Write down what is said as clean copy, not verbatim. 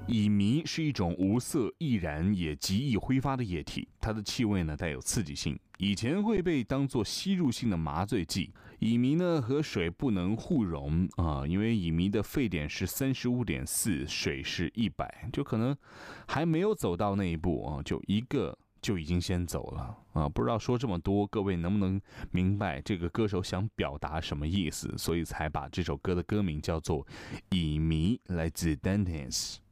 乙醚是一种无色、易燃也极易挥发的液体，它的气味呢带有刺激性，以前会被当作吸入性的麻醉剂。乙醚呢和水不能互溶因为乙醚的沸点是35.4，水是100，就可能还没有走到那一步就一个就已经先走了不知道说这么多，各位能不能明白这个歌手想表达什么意思？所以才把这首歌的歌名叫做《乙醚》，来自 Dantes。